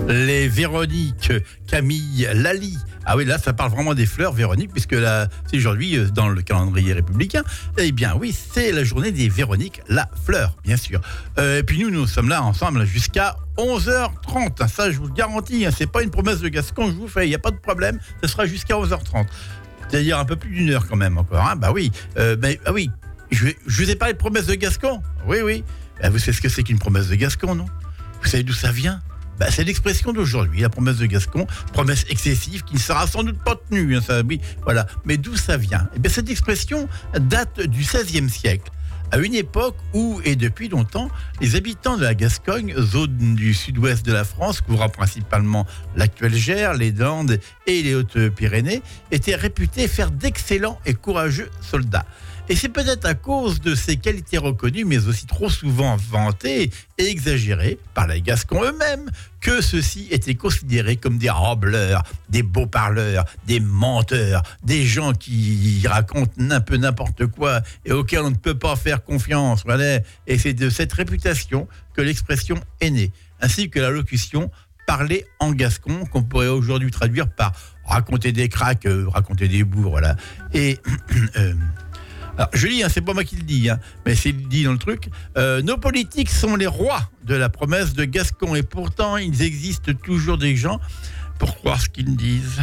Les Véronique, Camille, Lali. Ah oui, là, ça parle vraiment des fleurs, Véronique, puisque là, c'est aujourd'hui, dans le calendrier républicain, eh bien oui, c'est la journée des Véroniques, la fleur, bien sûr. Et puis nous sommes là ensemble jusqu'à 11h30. Ça, je vous le garantis, c'est pas une promesse de Gascon que je vous fais, il n'y a pas de problème, ce sera jusqu'à 11h30. C'est-à-dire un peu plus d'une heure quand même encore. Hein. Bah oui, oui, je vous ai parlé de promesse de Gascon. Oui. Vous savez ce que c'est qu'une promesse de Gascon, non? Vous savez d'où ça vient? C'est l'expression d'aujourd'hui, la promesse de Gascon, promesse excessive qui ne sera sans doute pas tenue. Hein, ça, oui, voilà. Mais d'où ça vient? Eh bien, cette expression date du XVIe siècle, à une époque où, et depuis longtemps, les habitants de la Gascogne, zone du sud-ouest de la France, couvrant principalement l'actuelle Gers, les Landes et les Hautes-Pyrénées, étaient réputés faire d'excellents et courageux soldats. Et c'est peut-être à cause de ces qualités reconnues, mais aussi trop souvent vantées et exagérées par les Gascons eux-mêmes, que ceux-ci étaient considérés comme des râbleurs, des beaux parleurs, des menteurs, des gens qui racontent un peu n'importe quoi et auxquels on ne peut pas faire confiance. Voilà. Et c'est de cette réputation que l'expression est née, ainsi que la locution « parler en gascon » qu'on pourrait aujourd'hui traduire par « raconter des cracks, raconter des bourgs ». Voilà. Et... Alors, je lis, c'est pas moi qui le dis, mais c'est dit dans le truc. Nos politiques sont les rois de la promesse de Gascon et pourtant, il existe toujours des gens pour croire ce qu'ils disent.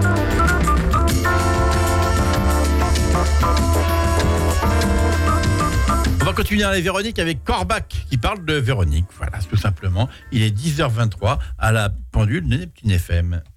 On va continuer dans les Véroniques avec Corbac qui parle de Véronique. Voilà, tout simplement. Il est 10h23 à la pendule de Neptune FM.